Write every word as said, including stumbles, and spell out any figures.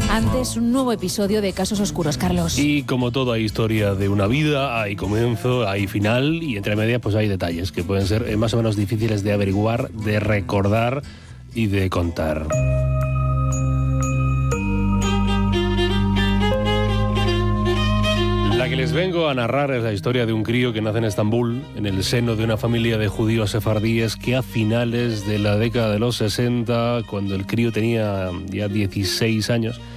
Antes, un nuevo episodio de Casos Oscuros, Carlos. Y como todo, hay historia de una vida, hay comienzo, hay final y entre medias pues hay detalles que pueden ser más o menos difíciles de averiguar, de recordar y de contar. La que les vengo a narrar es la historia de un crío que nace en Estambul, en el seno de una familia de judíos sefardíes que a finales de la década de los sesenta, cuando el crío tenía ya dieciséis años,